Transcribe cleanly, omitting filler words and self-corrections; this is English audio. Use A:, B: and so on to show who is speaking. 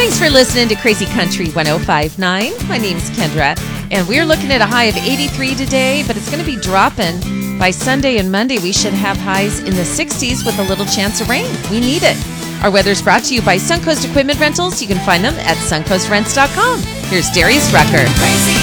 A: Thanks for listening to Crazy Country 105.9. My name's Kendra, and we're looking at a high of 83 today, but it's going to be dropping. By Sunday and Monday, we should have highs in the 60s with a little chance of rain. We need it. Our weather's brought to you by Suncoast Equipment Rentals. You can find them at suncoastrents.com. Here's Darius Rucker.
B: Crazy